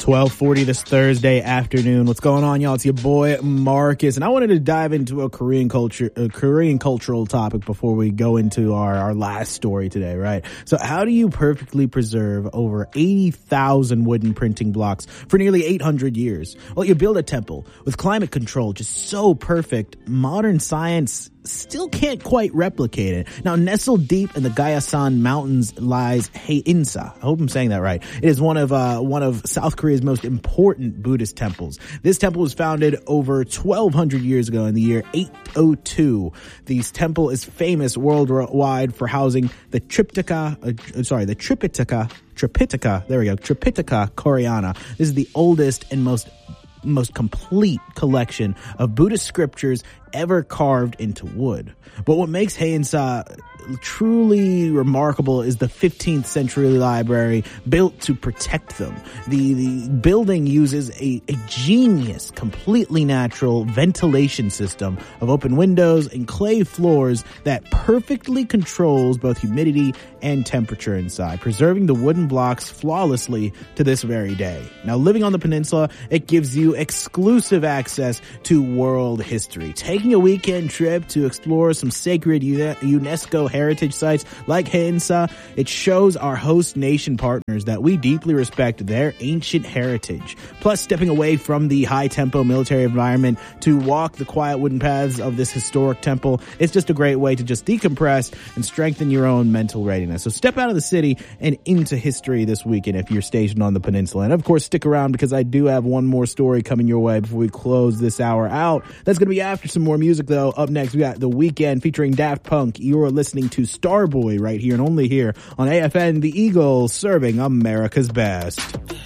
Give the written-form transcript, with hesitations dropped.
12:40 this Thursday afternoon. What's going on, y'all? It's your boy Marcus, and I wanted to dive into a Korean cultural topic before we go into our last story today, right? So how do you perfectly preserve over 80,000 wooden printing blocks for nearly 800 years? Well, you build a temple with climate control just so perfect, modern science still can't quite replicate it. Now, nestled deep in the Gyeosan Mountains lies Haeinsa. I hope I'm saying that right. It is one of South Korea's most important Buddhist temples. This temple was founded over 1,200 years ago in the year 802. This temple is famous worldwide for housing the Tripitaka. There we go. Tripitaka Koreana. This is the oldest and most complete collection of Buddhist scriptures ever carved into wood. But what makes Haeinsa truly remarkable is the 15th century library built to protect them. The building uses a genius, completely natural ventilation system of open windows and clay floors that perfectly controls both humidity and temperature inside, preserving the wooden blocks flawlessly to this very day. Now, living on the peninsula, it gives you exclusive access to world history. Taking a weekend trip to explore some sacred UNESCO heritage sites like Haeinsa, it shows our host nation partners that we deeply respect their ancient heritage. Plus, stepping away from the high-tempo military environment to walk the quiet wooden paths of this historic temple, it's just a great way to just decompress and strengthen your own mental readiness. So step out of the city and into history this weekend if you're stationed on the peninsula. And of course, stick around because I do have one more story coming your way before we close this hour out. That's going to be after some more music, though. Up next, we got The Weeknd featuring Daft Punk. You're listening to Starboy right here and only here on AFN, the Eagle, serving America's best.